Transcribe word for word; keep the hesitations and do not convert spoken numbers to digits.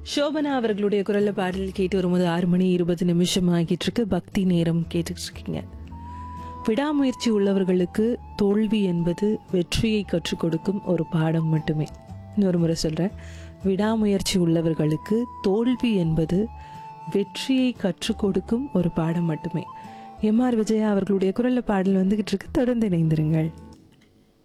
சோபனா அவர்களுடைய குரல்ல பாடல் கேட்டு வரும்போது ஆறு மணி இருபது நிமிஷம் ஆகிட்டு இருக்கு. பக்தி நேரம் கேட்டுட்டு இருக்கீங்க. விடாமுயற்சி உள்ளவர்களுக்கு தோல்வி என்பது வெற்றியை கற்றுக் கொடுக்கும் ஒரு பாடம் மட்டுமே. இன்னொரு முறை சொல்றேன், விடாமுயற்சி உள்ளவர்களுக்கு தோல்வி என்பது வெற்றியை கற்றுக் கொடுக்கும் ஒரு பாடம் மட்டுமே. எம் ஆர் விஜயா அவர்களுடைய குரல்ல பாடல் வந்துகிட்டு இருக்கு. தொடர்ந்து இணைந்திருங்கள்.